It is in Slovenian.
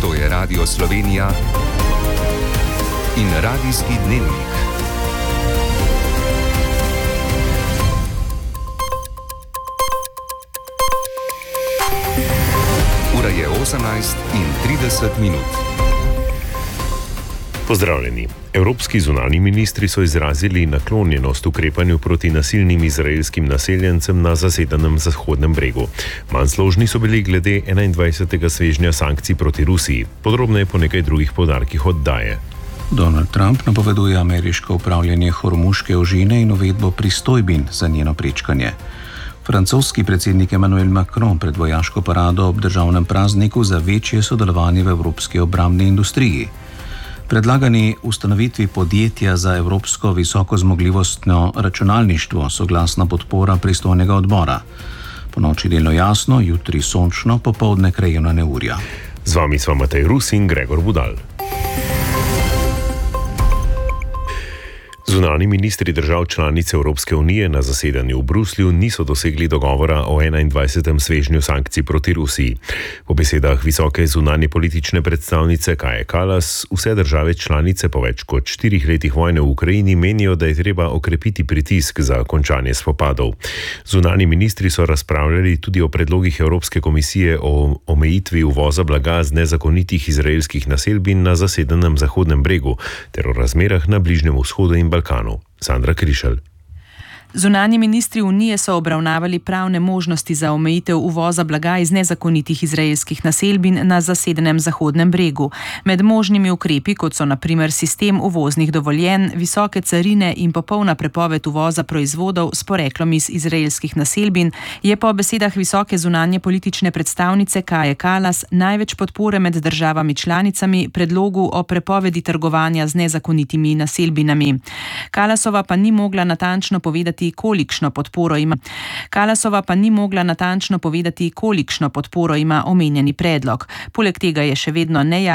To je Radio Slovenija in Radijski dnevnik. Ura je 18:30. Pozdravljeni. Evropski zunanji ministri so izrazili naklonjenost ukrepanju proti nasilnim izraelskim naseljencem na zasedenem Zahodnem bregu. Manj složni so bili glede 21. svežnja sankcij proti Rusiji. Podrobneje po nekaj drugih poudarkih oddaje. Donald Trump napoveduje ameriško upravljanje Hormuške ožine in uvedbo pristojbin za njeno prečkanje. Francoski predsednik Emmanuel Macron pred vojaško parado ob državnem prazniku za večje sodelovanje v evropski obrambni industriji. Predlagani ustanovitvi podjetja za evropsko visokozmogljivostno računalništvo soglasna podpora pristojnega odbora. Ponoči delno jasno, jutri sončno, popoldne krajevna neurja. Z vami sva Matej Rus in Gregor Budal. Zunanji ministri držav članic Evropske unije na zasedanju v Bruslju niso dosegli dogovora o 21. svežnju sankcij proti Rusiji. Po besedah visoke zunanje politične predstavnice Kaje Kallas, vse države članice po več kot 4 letih vojne v Ukrajini menijo, da je treba okrepiti pritisk za končanje spopadov. Zunanji ministri so razpravljali tudi o predlogih Evropske komisije o omejitvi uvoza blaga z nezakonitih izraelskih naselbin na zasedenem Zahodnem bregu ter o razmerah na Bližnjem vzhodu in Balkanu. Sandra Krišelj. Zunanji ministri Unije so obravnavali pravne možnosti za omejitev uvoza blaga iz nezakonitih izraelskih naselbin na zasedenem Zahodnem bregu. Med možnimi ukrepi, kot so na primer sistem uvoznih dovoljenj, visoke carine in popolna prepoved uvoza proizvodov s poreklom iz izraelskih naselbin, je po besedah visoke zunanje politične predstavnice Kaje Kallas največ podpore med državami članicami predlogu o prepovedi trgovanja z nezakonitimi naselbinami. Kallasova pa ni mogla natančno povedati, kolikšno podporo ima omenjeni predlog. Poleg tega je še vedno nejasno,